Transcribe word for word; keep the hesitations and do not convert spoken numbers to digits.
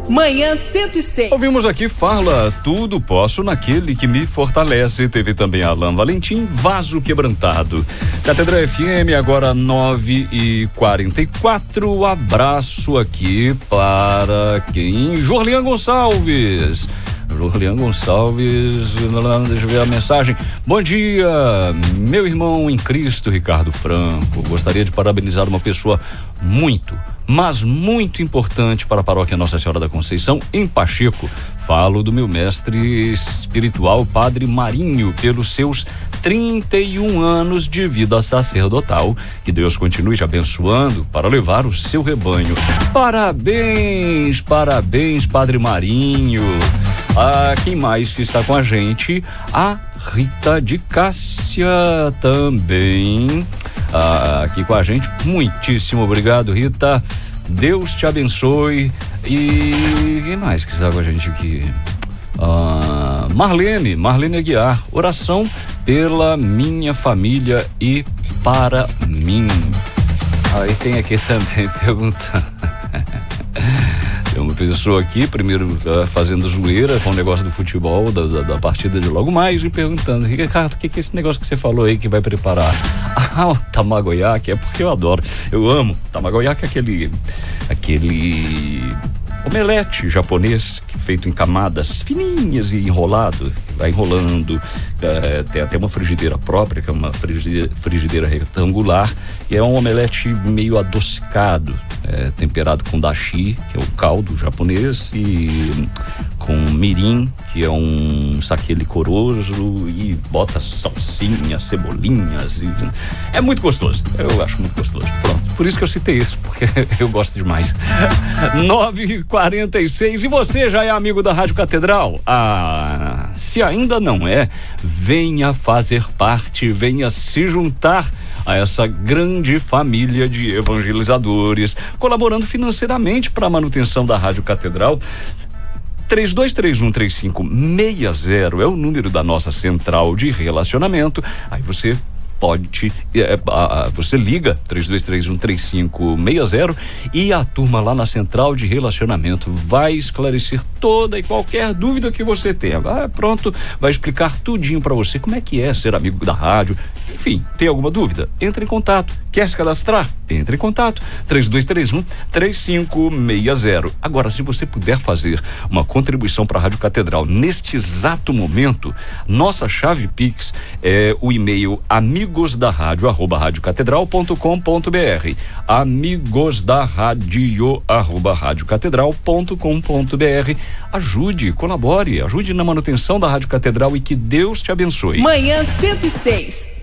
Manhã cento e seis. Ouvimos aqui Fala, tudo posso naquele que me fortalece. Teve também Alain Valentim, Vaso Quebrantado. Catedral F M, agora nove e quarenta e quatro. Abraço aqui para quem? Jorlian Gonçalves. Jorlian Gonçalves, deixa eu ver a mensagem. Bom dia, meu irmão em Cristo, Ricardo Franco. Gostaria de parabenizar uma pessoa muito, mas muito importante para a paróquia Nossa Senhora da Conceição, em Pacheco. Falo do meu mestre espiritual, Padre Marinho, pelos seus trinta e um anos de vida sacerdotal. Que Deus continue te abençoando para levar o seu rebanho. Parabéns, parabéns, Padre Marinho. Ah, quem mais que está com a gente? A Rita de Cássia também. Ah, aqui com a gente. Muitíssimo obrigado, Rita. Deus te abençoe. E quem mais que está com a gente aqui? Ah, Marlene, Marlene Aguiar. Oração pela minha família e para mim. Aí tem aqui também perguntando. Tem uma pessoa aqui, primeiro uh, fazendo zoeira com o negócio do futebol, da, da, da partida de logo mais, e perguntando: Ricardo, o que, que é esse negócio que você falou aí que vai preparar? Ah, o tamagoyaki, é porque eu adoro, eu amo. Tamagoyaki é aquele, aquele omelete japonês que feito em camadas fininhas e enrolado, vai enrolando. Uh, tem até uma frigideira própria, que é uma frigideira, frigideira retangular, e é um omelete meio adocicado. É, temperado com dashi, que é o caldo japonês, e com mirim, que é um saquê licoroso, e bota salsinha, cebolinhas, e é muito gostoso, eu acho muito gostoso. Pronto, por isso que eu citei isso, porque eu gosto demais. nove e quarenta e seis, e você já é amigo da Rádio Catedral? Ah, se ainda não é, venha fazer parte, venha se juntar a essa grande família de evangelizadores, colaborando financeiramente para a manutenção da Rádio Catedral. três dois três um três cinco seis zero é o número da nossa central de relacionamento. Aí você pode, é, a, a, você liga três dois três um três cinco seis zero e a turma lá na central de relacionamento vai esclarecer toda e qualquer dúvida que você tenha. Ah, pronto, vai explicar tudinho para você como é que é ser amigo da rádio. Enfim, tem alguma dúvida? Entre em contato. Quer se cadastrar? Entre em contato. três dois três um três cinco seis zero. Agora, se você puder fazer uma contribuição para a Rádio Catedral neste exato momento, nossa chave Pix é o e-mail amigos da rádio arroba radiocatedral ponto com ponto br. Amigos da rádio arroba radiocatedral ponto com ponto br. Ajude, colabore, ajude na manutenção da Rádio Catedral e que Deus te abençoe. Manhã cento e seis.